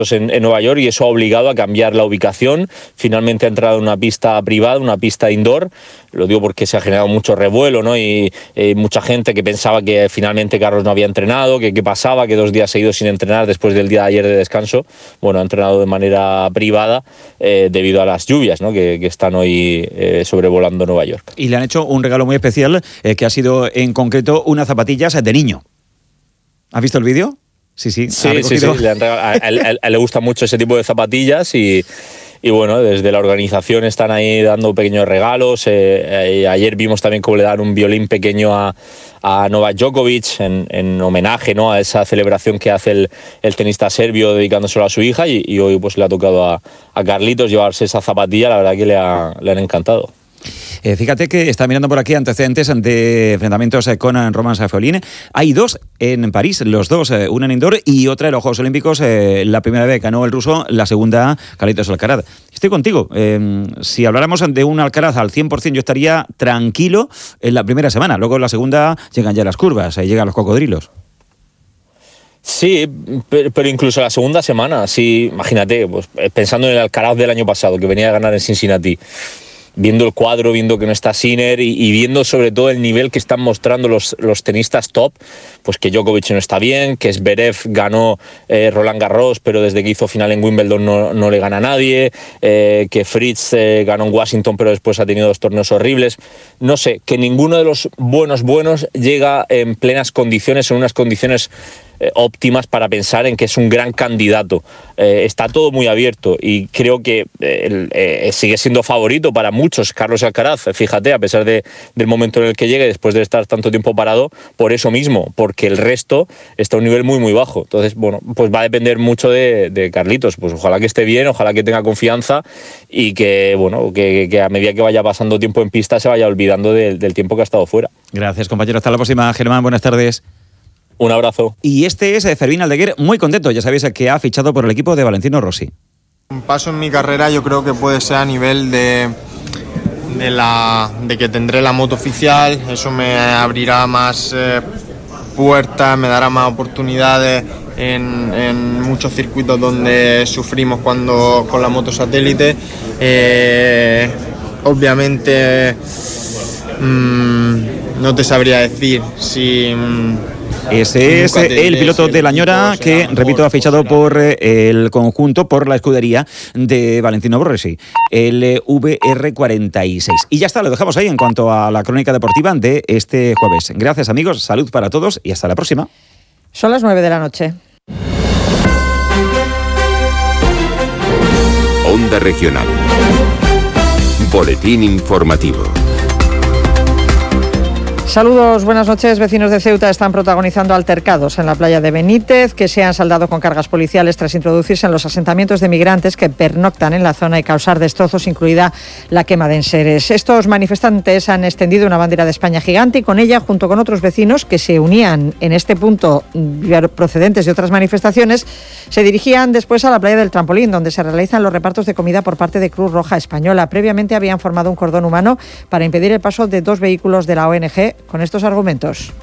en Nueva York, y eso ha obligado a cambiar la ubicación. Finalmente ha entrado en una pista privada, una pista indoor. Lo digo porque se ha generado mucho revuelo, ¿no? Y mucha gente que pensaba que finalmente Carlos no había entrenado, que qué pasaba, que 2 días seguidos sin entrenar después del día de ayer de descanso. Bueno, ha entrenado de manera privada debido a las lluvias, ¿no? que están hoy sobrevolando Nueva York. Y le han hecho un regalo muy especial, que ha sido en concreto unas zapatillas de niño. ¿Has visto el vídeo? Sí. Sí. A él le gusta mucho ese tipo de zapatillas y bueno, desde la organización están ahí dando pequeños regalos. Ayer vimos también cómo le dan un violín pequeño a Novak Djokovic en homenaje, ¿no?, a esa celebración que hace el tenista serbio dedicándoselo a su hija, y hoy pues le ha tocado a Carlitos llevarse esa zapatilla. La verdad que le han encantado. Fíjate que está mirando por aquí antecedentes de enfrentamientos con Roman Safiolin. Hay 2 en París, los 2, una en indoor y otra en los Juegos Olímpicos. La primera vez ganó el ruso, la segunda Carlitos Alcaraz. Estoy contigo. Si habláramos de un Alcaraz al 100%, yo estaría tranquilo en la primera semana. Luego en la segunda llegan ya las curvas, llegan los cocodrilos. Sí, pero incluso la segunda semana, sí, imagínate, pues, pensando en el Alcaraz del año pasado, que venía a ganar en Cincinnati, viendo el cuadro, viendo que no está Sinner y viendo sobre todo el nivel que están mostrando los tenistas top, pues que Djokovic no está bien, que Zverev ganó Roland Garros, pero desde que hizo final en Wimbledon no le gana a nadie, que Fritz ganó en Washington, pero después ha tenido 2 torneos horribles. No sé, que ninguno de los buenos llega en plenas condiciones, en unas condiciones óptimas para pensar en que es un gran candidato. Está todo muy abierto y creo que sigue siendo favorito para muchos Carlos Alcaraz, fíjate, a pesar del momento en el que llegue, después de estar tanto tiempo parado, por eso mismo, porque el resto está a un nivel muy muy bajo. Entonces, bueno, pues va a depender mucho de Carlitos. Pues ojalá que esté bien, ojalá que tenga confianza y que, bueno, que a medida que vaya pasando tiempo en pista se vaya olvidando del tiempo que ha estado fuera. Gracias, compañero. Hasta la próxima. Germán, buenas tardes. Un abrazo. Y este es Fermín Aldeguer, muy contento. Ya sabéis que ha fichado por el equipo de Valentino Rossi. Un paso en mi carrera yo creo que puede ser a nivel de que tendré la moto oficial. Eso me abrirá más puertas, me dará más oportunidades en muchos circuitos donde sufrimos con la moto satélite. Obviamente no te sabría decir si... Ese es el piloto de La Ñora que, repito, ha fichado por el conjunto, por la escudería de Valentino Rossi, el VR46. Y ya está, lo dejamos ahí en cuanto a la crónica deportiva de este jueves. Gracias, amigos, salud para todos y hasta la próxima. Son las 9 de la noche. Onda Regional. Boletín informativo. Saludos, buenas noches. Vecinos de Ceuta están protagonizando altercados en la playa de Benítez, que se han saldado con cargas policiales tras introducirse en los asentamientos de migrantes que pernoctan en la zona y causar destrozos, incluida la quema de enseres. Estos manifestantes han extendido una bandera de España gigante y con ella, junto con otros vecinos que se unían en este punto procedentes de otras manifestaciones, se dirigían después a la playa del Trampolín, donde se realizan los repartos de comida por parte de Cruz Roja Española. Previamente habían formado un cordón humano para impedir el paso de 2 vehículos de la ONG con estos argumentos.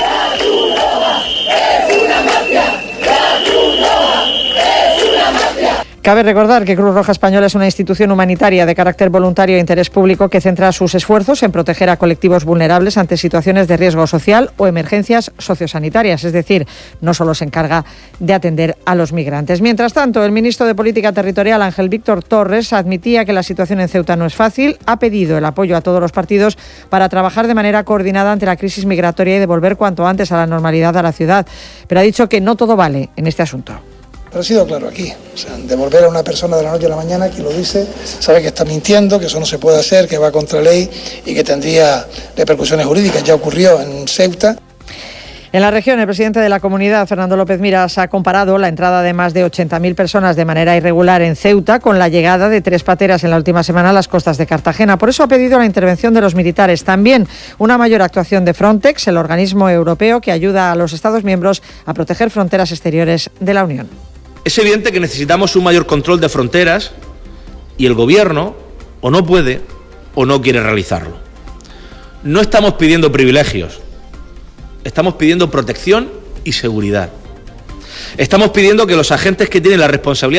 Cabe recordar que Cruz Roja Española es una institución humanitaria de carácter voluntario e interés público que centra sus esfuerzos en proteger a colectivos vulnerables ante situaciones de riesgo social o emergencias sociosanitarias, es decir, no solo se encarga de atender a los migrantes. Mientras tanto, el ministro de Política Territorial, Ángel Víctor Torres, admitía que la situación en Ceuta no es fácil, ha pedido el apoyo a todos los partidos para trabajar de manera coordinada ante la crisis migratoria y devolver cuanto antes a la normalidad a la ciudad, pero ha dicho que no todo vale en este asunto. Pero ha sido claro aquí, o sea, devolver a una persona de la noche a la mañana, quien lo dice, sabe que está mintiendo, que eso no se puede hacer, que va contra ley y que tendría repercusiones jurídicas. Ya ocurrió en Ceuta. En la región, el presidente de la comunidad, Fernando López Miras, ha comparado la entrada de más de 80.000 personas de manera irregular en Ceuta con la llegada de 3 pateras en la última semana a las costas de Cartagena. Por eso ha pedido la intervención de los militares. También una mayor actuación de Frontex, el organismo europeo que ayuda a los Estados miembros a proteger fronteras exteriores de la Unión. Es evidente que necesitamos un mayor control de fronteras y el Gobierno o no puede o no quiere realizarlo. No estamos pidiendo privilegios, estamos pidiendo protección y seguridad. Estamos pidiendo que los agentes que tienen la responsabilidad